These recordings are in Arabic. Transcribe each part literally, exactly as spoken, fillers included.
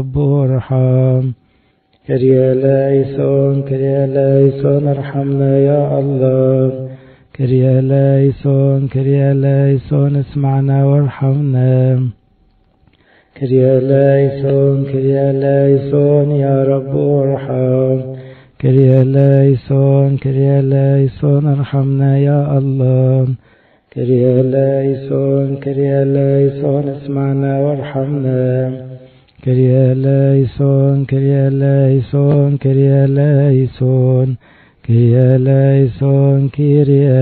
رب ارحم. كريا لايسون كريا لايسون ارحمنا يا الله. كريا لايسون كريا لايسون اسمعنا وارحمنا. كريا لايسون كريا لايسون يا رب ارحم. كريا لايسون كريا لايسون ارحمنا يا الله. كريا لايسون كريا لايسون اسمعنا وارحمنا. كريا لايسون كريا لايسون كريا لايسون كريا لايسون كريا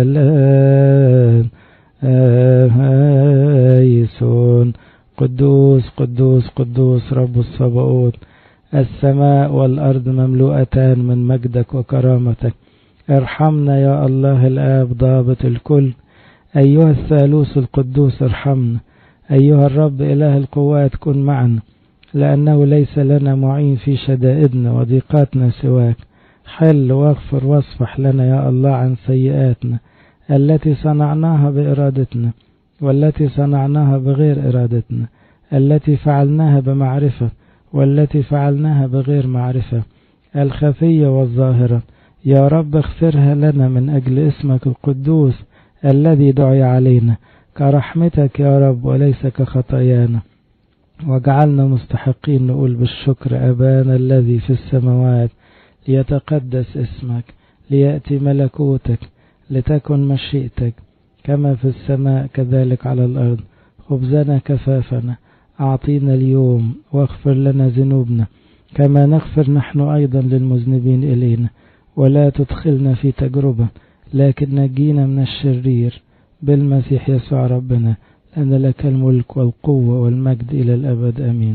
لايسون. قدوس قدوس قدوس رب الصباؤوت، السماء والأرض مملوءتان من مجدك وكرامتك. ارحمنا يا الله الآب ضابط الكل. أيها الثالوث القدوس ارحمنا. أيها الرب إله القوات كن معنا، لأنه ليس لنا معين في شدائدنا وضيقاتنا سواك. حل واغفر واصفح لنا يا الله عن سيئاتنا التي صنعناها بإرادتنا، والتي صنعناها بغير إرادتنا، التي فعلناها بمعرفة والتي فعلناها بغير معرفة، الخفية والظاهرة. يا رب اغفرها لنا من أجل اسمك القدوس الذي دعي علينا، كرحمتك يا رب وليس كخطايانا. واجعلنا مستحقين نقول بالشكر: أبانا الذي في السماوات، ليتقدس اسمك، ليأتي ملكوتك، لتكن مشيئتك كما في السماء كذلك على الأرض. خبزنا كفافنا أعطينا اليوم، واغفر لنا ذنوبنا كما نغفر نحن أيضا للمذنبين إلينا، ولا تدخلنا في تجربة لكن نجينا من الشرير، بالمسيح يسوع ربنا، لأن لك الملك والقوة والمجد إلى الأبد آمين.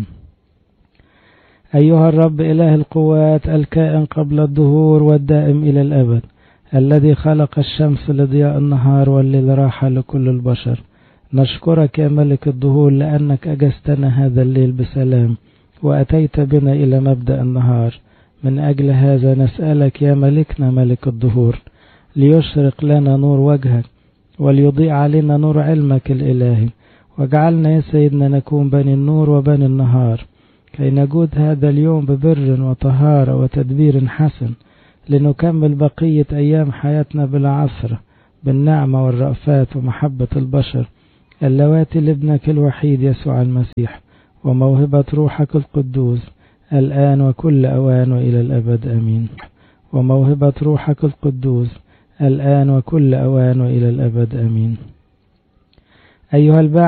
أيها الرب إله القوات، الكائن قبل الظهور والدائم إلى الأبد، الذي خلق الشمس لضياء النهار والليل راحة لكل البشر، نشكرك يا ملك الظهور لأنك أجزتنا هذا الليل بسلام وأتيت بنا إلى مبدأ النهار. من أجل هذا نسألك يا ملكنا ملك الظهور ليشرق لنا نور وجهك، وليضيء علينا نور علمك الإلهي، واجعلنا يا سيدنا نكون بني النور وبني النهار، كي نجود هذا اليوم ببر وطهارة وتدبير حسن، لنكمل بقية أيام حياتنا بالعصر بالنعمة والرأفات ومحبة البشر اللواتي لابنك الوحيد يسوع المسيح، وموهبة روحك القدوس الآن وكل أوان وإلى الأبد آمين. وموهبة روحك القدوس الآن وكل أوان وإلى الأبد آمين. أيها الباعث